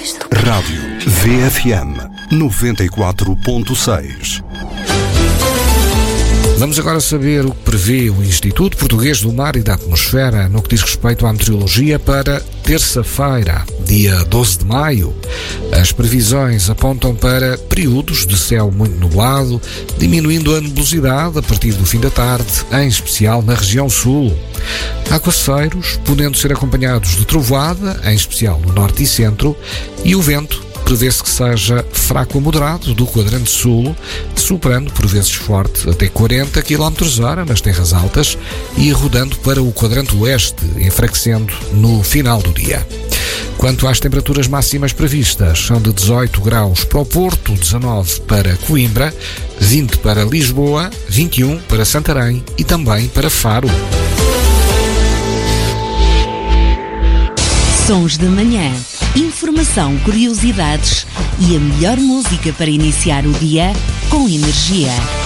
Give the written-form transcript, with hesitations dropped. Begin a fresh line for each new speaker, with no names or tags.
Rádio VFM 94.6.
Vamos agora saber o que prevê o Instituto Português do Mar e da Atmosfera no que diz respeito à meteorologia para terça-feira, dia 12 de maio. As previsões apontam para períodos de céu muito nublado, diminuindo a nebulosidade a partir do fim da tarde, em especial na região sul. Aguaceiros, podendo ser acompanhados de trovoada, em especial no norte e centro, e o vento prevê-se que seja fraco a moderado do quadrante sul, soprando por vezes forte até 40 km/h nas terras altas e rodando para o quadrante oeste, enfraquecendo no final do dia. Quanto às temperaturas máximas previstas, são de 18 graus para o Porto, 19 para Coimbra, 20 para Lisboa, 21 para Santarém e também para Faro.
Sons da manhã. Informação, curiosidades e a melhor música para iniciar o dia com energia.